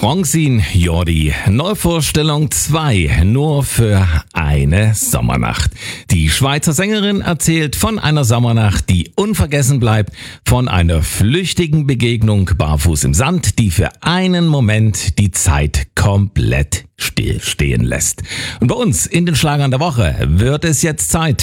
Francine Jordi, Neuvorstellung 2, nur für eine Sommernacht. Die Schweizer Sängerin erzählt von einer Sommernacht, die unvergessen bleibt, von einer flüchtigen Begegnung barfuß im Sand, die für einen Moment die Zeit komplett stillstehen lässt. Und bei uns in den Schlagern der Woche wird es jetzt Zeit